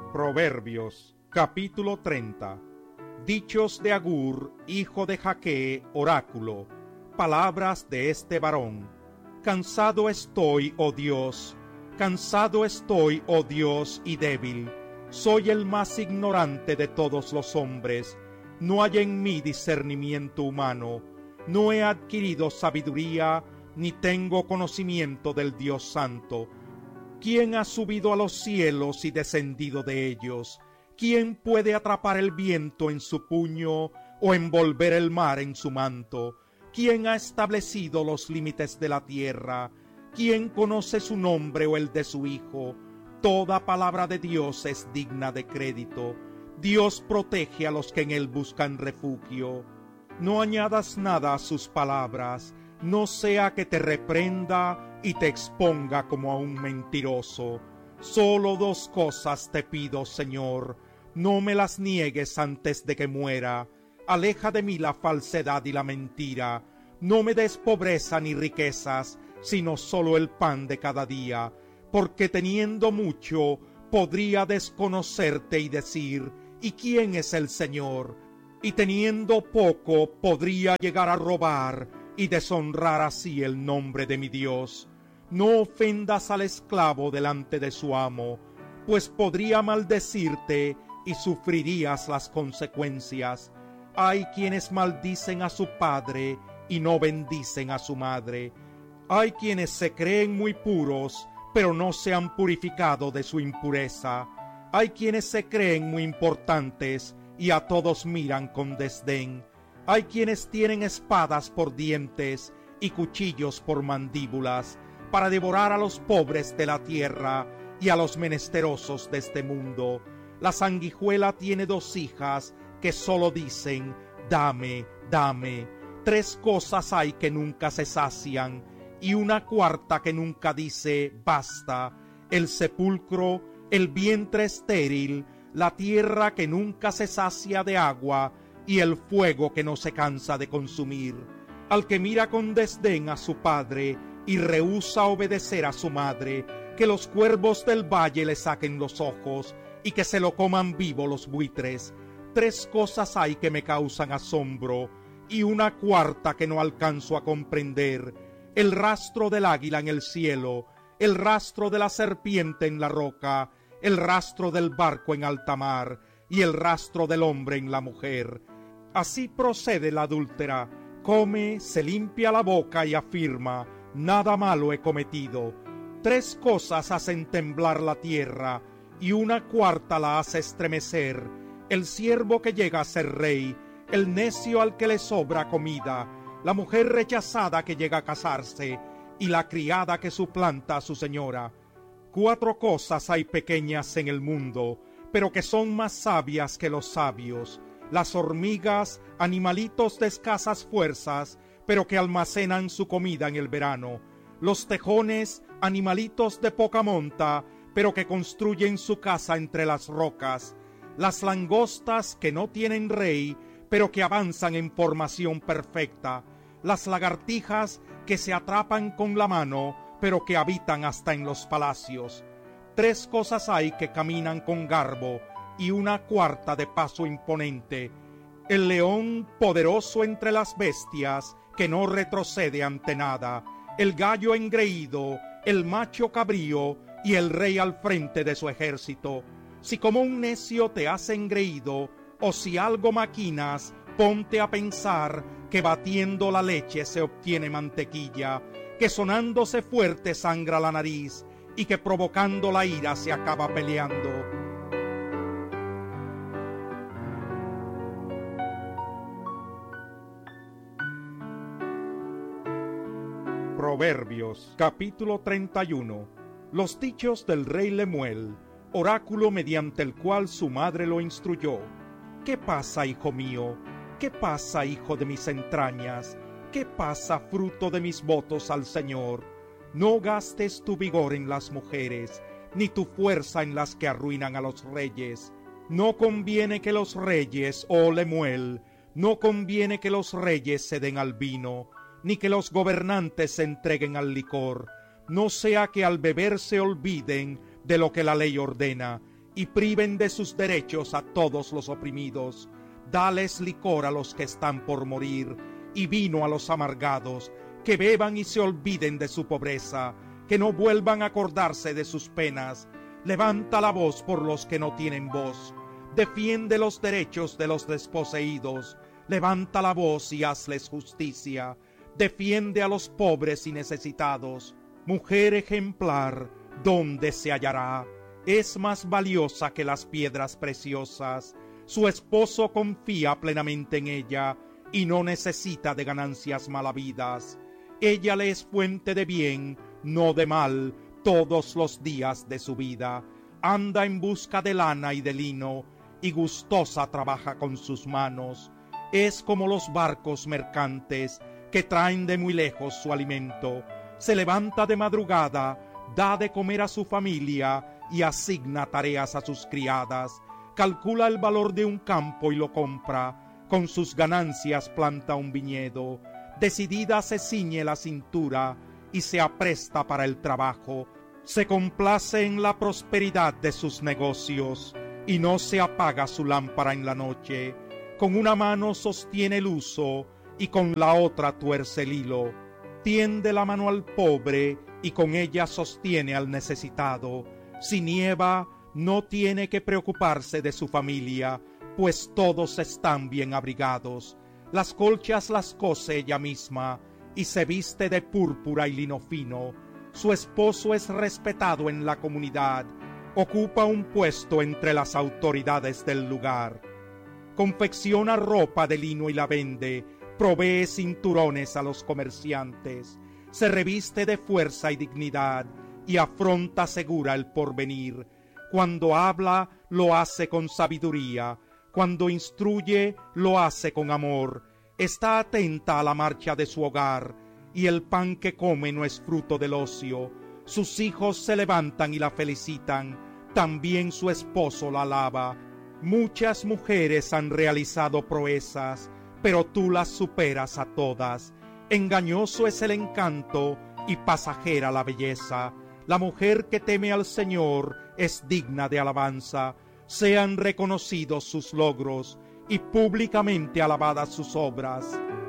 Proverbios, capítulo 30. Dichos de Agur, hijo de Jaque, oráculo. Palabras de este varón. Cansado estoy, oh Dios, cansado estoy, oh Dios, y débil. Soy el más ignorante de todos los hombres. No hay en mí discernimiento humano. No he adquirido sabiduría, ni tengo conocimiento del Dios Santo. ¿Quién ha subido a los cielos y descendido de ellos? ¿Quién puede atrapar el viento en su puño o envolver el mar en su manto? ¿Quién ha establecido los límites de la tierra? ¿Quién conoce su nombre o el de su Hijo? Toda palabra de Dios es digna de crédito. Dios protege a los que en él buscan refugio. No añadas nada a sus palabras, no sea que te reprenda y te exponga como a un mentiroso. Solo dos cosas te pido, Señor, no me las niegues antes de que muera. Aleja de mí la falsedad y la mentira. No me des pobreza ni riquezas, sino solo el pan de cada día, porque teniendo mucho podría desconocerte y decir, ¿y quién es el Señor? Y teniendo poco podría llegar a robar y deshonrar así el nombre de mi Dios. No ofendas al esclavo delante de su amo, pues podría maldecirte y sufrirías las consecuencias. Hay quienes maldicen a su padre y no bendicen a su madre. Hay quienes se creen muy puros, pero no se han purificado de su impureza. Hay quienes se creen muy importantes y a todos miran con desdén. Hay quienes tienen espadas por dientes y cuchillos por mandíbulas, para devorar a los pobres de la tierra y a los menesterosos de este mundo. La sanguijuela tiene dos hijas que solo dicen, dame, dame. Tres cosas hay que nunca se sacian, y una cuarta que nunca dice, basta: el sepulcro, el vientre estéril, la tierra que nunca se sacia de agua, y el fuego que no se cansa de consumir. Al que mira con desdén a su padre y rehúsa obedecer a su madre, que los cuervos del valle le saquen los ojos y que se lo coman vivo los buitres. Tres cosas hay que me causan asombro, y una cuarta que no alcanzo a comprender: el rastro del águila en el cielo, el rastro de la serpiente en la roca, el rastro del barco en alta mar, y el rastro del hombre en la mujer. Así procede la adúltera: come, se limpia la boca y afirma, nada malo he cometido. Tres cosas hacen temblar la tierra, y una cuarta la hace estremecer: el siervo que llega a ser rey, el necio al que le sobra comida, la mujer rechazada que llega a casarse, y la criada que suplanta a su señora. Cuatro cosas hay pequeñas en el mundo, pero que son más sabias que los sabios: las hormigas, animalitos de escasas fuerzas, pero que almacenan su comida en el verano; los tejones, animalitos de poca monta, pero que construyen su casa entre las rocas; las langostas, que no tienen rey, pero que avanzan en formación perfecta; las lagartijas, que se atrapan con la mano, pero que habitan hasta en los palacios. Tres cosas hay que caminan con garbo, y una cuarta de paso imponente: el león poderoso entre las bestias, que no retrocede ante nada; el gallo engreído, el macho cabrío, y el rey al frente de su ejército. Si como un necio te has engreído, o si algo maquinas, ponte a pensar que batiendo la leche se obtiene mantequilla, que sonándose fuerte sangra la nariz, y que provocando la ira se acaba peleando. Proverbios, capítulo 31. Los dichos del rey Lemuel, oráculo mediante el cual su madre lo instruyó. ¿Qué pasa, hijo mío? ¿Qué pasa, hijo de mis entrañas? ¿Qué pasa, fruto de mis votos al Señor? No gastes tu vigor en las mujeres, ni tu fuerza en las que arruinan a los reyes. No conviene que los reyes, oh Lemuel, no conviene que los reyes se den al vino, ni que los gobernantes se entreguen al licor, no sea que al beber se olviden de lo que la ley ordena, y priven de sus derechos a todos los oprimidos. Dales licor a los que están por morir, y vino a los amargados, que beban y se olviden de su pobreza, que no vuelvan a acordarse de sus penas. Levanta la voz por los que no tienen voz, defiende los derechos de los desposeídos. Levanta la voz y hazles justicia, defiende a los pobres y necesitados. Mujer ejemplar, ¿dónde se hallará? Es más valiosa que las piedras preciosas. Su esposo confía plenamente en ella y no necesita de ganancias malavidas. Ella le es fuente de bien, no de mal, todos los días de su vida. Anda en busca de lana y de lino, y gustosa trabaja con sus manos. Es como los barcos mercantes que traen de muy lejos su alimento. Se levanta de madrugada, da de comer a su familia y asigna tareas a sus criadas. Calcula el valor de un campo y lo compra. Con sus ganancias planta un viñedo. Decidida se ciñe la cintura y se apresta para el trabajo. Se complace en la prosperidad de sus negocios y no se apaga su lámpara en la noche. Con una mano sostiene el uso y con la otra tuerce el hilo. Tiende la mano al pobre y con ella sostiene al necesitado. Si nieva, no tiene que preocuparse de su familia, pues todos están bien abrigados. Las colchas las cose ella misma y se viste de púrpura y lino fino. Su esposo es respetado en la comunidad, ocupa un puesto entre las autoridades del lugar. Confecciona ropa de lino y la vende, provee cinturones a los comerciantes, se reviste de fuerza y dignidad y afronta segura el porvenir. Cuando habla, lo hace con sabiduría, cuando instruye, lo hace con amor. Está atenta a la marcha de su hogar, y el pan que come no es fruto del ocio. Sus hijos se levantan y la felicitan, también su esposo la alaba. Muchas mujeres han realizado proezas, pero tú las superas a todas. Engañoso es el encanto y pasajera la belleza. La mujer que teme al Señor es digna de alabanza. Sean reconocidos sus logros y públicamente alabadas sus obras.